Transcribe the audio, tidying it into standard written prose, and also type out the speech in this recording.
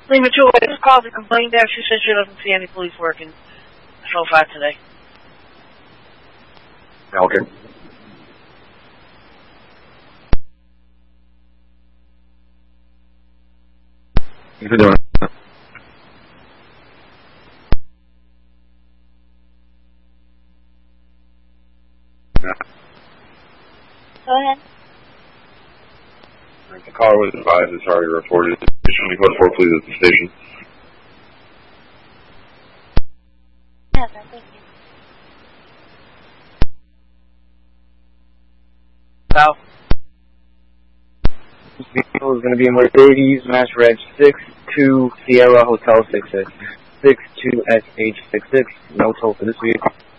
Lima 208 just called to complain that she said she doesn't see any police working so far today. Okay. Thanks for doing it. Go ahead. The caller was advised it's already reported. Should we put 4 please at the station? Yes, I think you. So? This vehicle is going to be in Mercedes, Mass Reg 62 Sierra Hotel 66. 62SH66. No toll for this vehicle.